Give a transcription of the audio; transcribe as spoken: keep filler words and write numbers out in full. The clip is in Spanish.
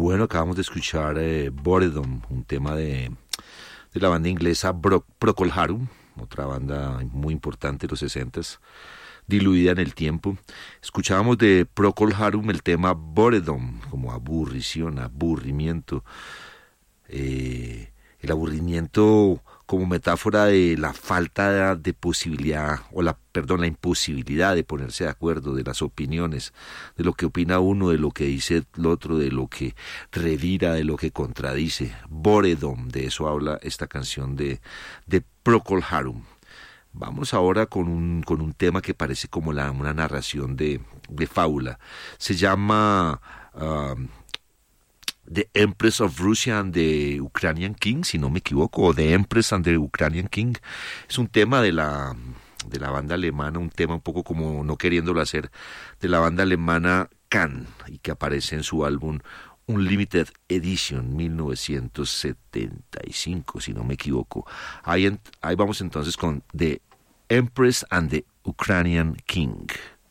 Bueno, acabamos de escuchar eh, Boredom, un tema de, de la banda inglesa Bro- Procol Harum, otra banda muy importante de los sesentas, diluida en el tiempo. Escuchábamos de Procol Harum el tema Boredom, como aburrición, aburrimiento. Eh, el aburrimiento como metáfora de la falta de, de posibilidad, o la, perdón, la imposibilidad de ponerse de acuerdo, de las opiniones, de lo que opina uno, de lo que dice el otro, de lo que revira, de lo que contradice. Boredom, de eso habla esta canción de, de Procol Harum. Vamos ahora con un, con un tema que parece como la, una narración de, de fábula. Se llama Uh, The Empress of Russia and the Ukrainian King, si no me equivoco, o The Empress and the Ukrainian King. Es un tema de la, de la banda alemana, un tema un poco como no queriéndolo hacer, de la banda alemana Can, y que aparece en su álbum Unlimited Edition mil novecientos setenta y cinco, si no me equivoco. Ahí, en, ahí vamos entonces con The Empress and the Ukrainian King.